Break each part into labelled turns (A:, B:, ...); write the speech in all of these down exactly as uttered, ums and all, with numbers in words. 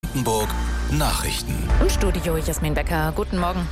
A: Brandenburg Nachrichten.
B: Im Studio Jasmin Becker. Guten Morgen.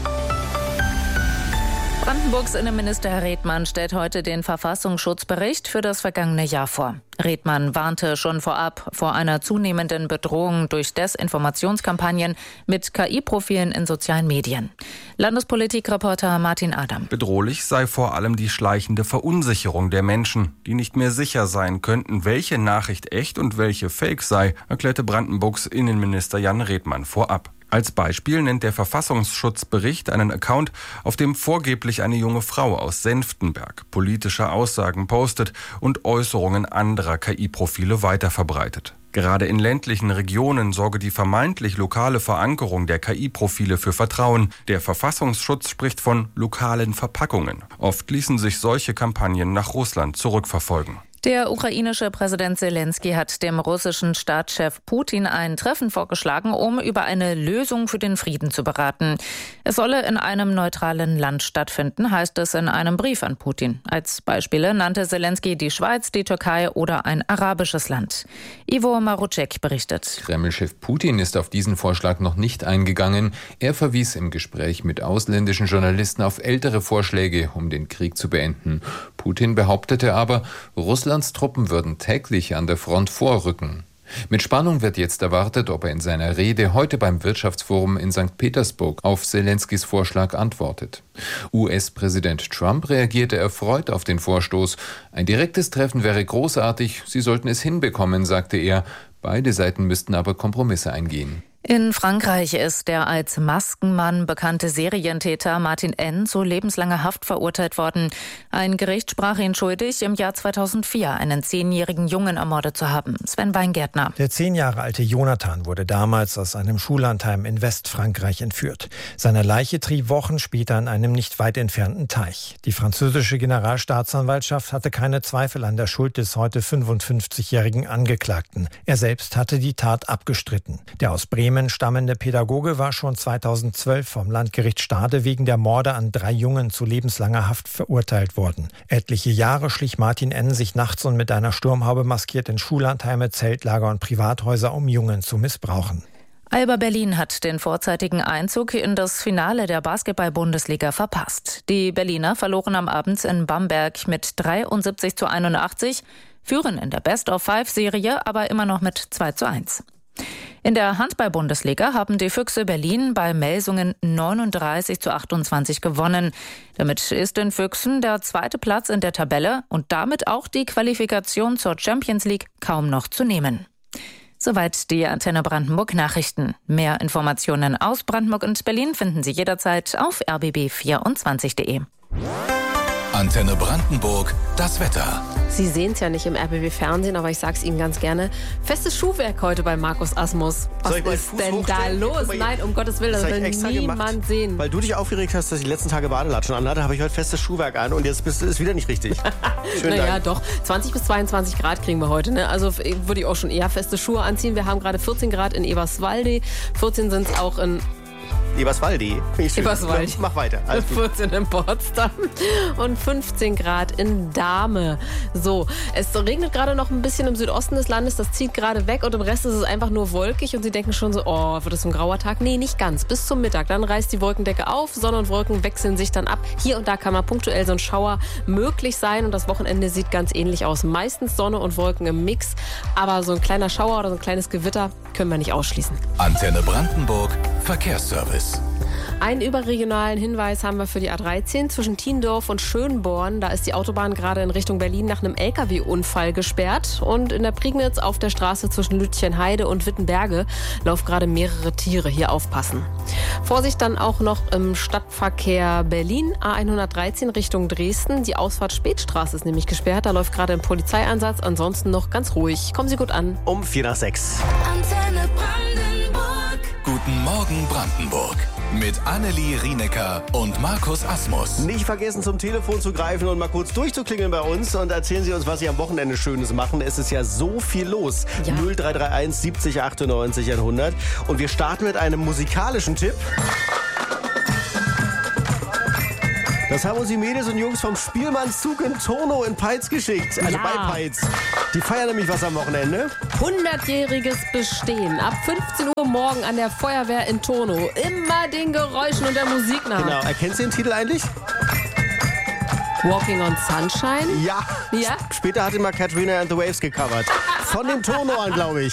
B: Brandenburgs Innenminister Herr Redmann stellt heute den Verfassungsschutzbericht für das vergangene Jahr vor. Redmann warnte schon vorab vor einer zunehmenden Bedrohung durch Desinformationskampagnen mit K I-Profilen in sozialen Medien. Landespolitikreporter Martin Adam.
C: Bedrohlich sei vor allem die schleichende Verunsicherung der Menschen, die nicht mehr sicher sein könnten, welche Nachricht echt und welche Fake sei, erklärte Brandenburgs Innenminister Jan Redmann vorab. Als Beispiel nennt der Verfassungsschutzbericht einen Account, auf dem vorgeblich eine junge Frau aus Senftenberg politische Aussagen postet und Äußerungen anderer K I-Profile weiterverbreitet. Gerade in ländlichen Regionen sorge die vermeintlich lokale Verankerung der K I-Profile für Vertrauen. Der Verfassungsschutz spricht von lokalen Verpackungen. Oft ließen sich solche Kampagnen nach Russland zurückverfolgen.
B: Der ukrainische Präsident Zelensky hat dem russischen Staatschef Putin ein Treffen vorgeschlagen, um über eine Lösung für den Frieden zu beraten. Es solle in einem neutralen Land stattfinden, heißt es in einem Brief an Putin. Als Beispiele nannte Zelensky die Schweiz, die Türkei oder ein arabisches Land. Ivo Marucek berichtet.
D: Kreml-Chef Putin ist auf diesen Vorschlag noch nicht eingegangen. Er verwies im Gespräch mit ausländischen Journalisten auf ältere Vorschläge, um den Krieg zu beenden. Putin behauptete aber, Russland Russlands Truppen würden täglich an der Front vorrücken. Mit Spannung wird jetzt erwartet, ob er in seiner Rede heute beim Wirtschaftsforum in Sankt Petersburg auf Zelenskys Vorschlag antwortet. U S-Präsident Trump reagierte erfreut auf den Vorstoß. Ein direktes Treffen wäre großartig, sie sollten es hinbekommen, sagte er. Beide Seiten müssten aber Kompromisse eingehen.
B: In Frankreich ist der als Maskenmann bekannte Serientäter Martin N. zu lebenslanger Haft verurteilt worden. Ein Gericht sprach ihn schuldig, im Jahr zweitausendvier einen zehnjährigen Jungen ermordet zu haben. Sven Weingärtner.
E: Der zehn Jahre alte Jonathan wurde damals aus einem Schullandheim in Westfrankreich entführt. Seine Leiche trieb Wochen später in einem nicht weit entfernten Teich. Die französische Generalstaatsanwaltschaft hatte keine Zweifel an der Schuld des heute fünfundfünfzigjährigen Angeklagten. Er selbst hatte die Tat abgestritten. Der aus Bremen stammende Pädagoge war schon zweitausendzwölf vom Landgericht Stade wegen der Morde an drei Jungen zu lebenslanger Haft verurteilt worden. Etliche Jahre schlich Martin N. sich nachts und mit einer Sturmhaube maskiert in Schullandheime, Zeltlager und Privathäuser, um Jungen zu missbrauchen.
B: Alba Berlin hat den vorzeitigen Einzug in das Finale der Basketball-Bundesliga verpasst. Die Berliner verloren am Abend in Bamberg mit dreiundsiebzig zu einundachtzig, führen in der Best-of-Five-Serie aber immer noch mit zwei zu eins. In der Handball-Bundesliga haben die Füchse Berlin bei Melsungen neununddreißig zu achtundzwanzig gewonnen. Damit ist den Füchsen der zweite Platz in der Tabelle und damit auch die Qualifikation zur Champions League kaum noch zu nehmen. Soweit die Antenne Brandenburg Nachrichten. Mehr Informationen aus Brandenburg und Berlin finden Sie jederzeit auf r b b vierundzwanzig punkt d e.
A: Antenne Brandenburg, das Wetter.
F: Sie sehen es ja nicht im R B B Fernsehen, aber ich sag's Ihnen ganz gerne. Festes Schuhwerk heute bei Markus Asmus. Was ist denn da los? Nein, um Gottes Willen, das, das will niemand gemacht, sehen.
G: Weil du dich aufgeregt hast, dass ich die letzten Tage Badelatschen anhatte, habe ich heute festes Schuhwerk an und jetzt bist du es wieder nicht richtig. Schönen
F: naja,
G: Dank.
F: Doch. zwanzig bis zweiundzwanzig Grad kriegen wir heute. Ne? Also würde ich auch schon eher feste Schuhe anziehen. Wir haben gerade vierzehn Grad in Eberswalde. vierzehn sind es auch in
G: Eberswalde.
F: Eberswalde.
G: Mach weiter.
F: vierzehn in Potsdam und fünfzehn Grad in Dahme. So, es regnet gerade noch ein bisschen im Südosten des Landes, das zieht gerade weg und im Rest ist es einfach nur wolkig und Sie denken schon so, oh, wird es ein grauer Tag? Nee, nicht ganz, bis zum Mittag. Dann reißt die Wolkendecke auf, Sonne und Wolken wechseln sich dann ab. Hier und da kann mal punktuell so ein Schauer möglich sein und das Wochenende sieht ganz ähnlich aus. Meistens Sonne und Wolken im Mix, aber so ein kleiner Schauer oder so ein kleines Gewitter können wir nicht ausschließen.
A: Antenne Brandenburg, Verkehrsservice.
F: Einen überregionalen Hinweis haben wir für die A dreizehn zwischen Tiendorf und Schönborn. Da ist die Autobahn gerade in Richtung Berlin nach einem L K W-Unfall gesperrt. Und in der Prignitz auf der Straße zwischen Lütchenheide und Wittenberge laufen gerade mehrere Tiere. Hier aufpassen. Vorsicht dann auch noch im Stadtverkehr Berlin, A hundertdreizehn Richtung Dresden. Die Ausfahrt Spätstraße ist nämlich gesperrt. Da läuft gerade ein Polizeieinsatz. Ansonsten noch ganz ruhig. Kommen Sie gut an.
G: Um vier nach sechs.
A: Antenne Brandenburg. Guten Morgen Brandenburg. Mit Annelie Rienecker und Markus Asmus.
G: Nicht vergessen, zum Telefon zu greifen und mal kurz durchzuklingeln bei uns und erzählen Sie uns, was Sie am Wochenende Schönes machen. Es ist ja so viel los.
F: Ja.
G: null drei drei eins siebzig achtundneunzig hundert. Und wir starten mit einem musikalischen Tipp. Das haben uns die Mädels und Jungs vom Spielmannszug in Turnow in Peitz geschickt. Also
F: Ja.
G: bei Peitz. Die feiern nämlich was am Wochenende.
F: hundertjähriges Bestehen. Ab fünfzehn Uhr morgen an der Feuerwehr in Turnow. Immer den Geräuschen und der Musik nach.
G: Genau. Erkennst du den Titel eigentlich?
F: Walking on Sunshine?
G: Ja.
F: Ja?
G: Später hat ihn mal Katrina and the Waves gecovert. Von den Turnow an, glaube ich.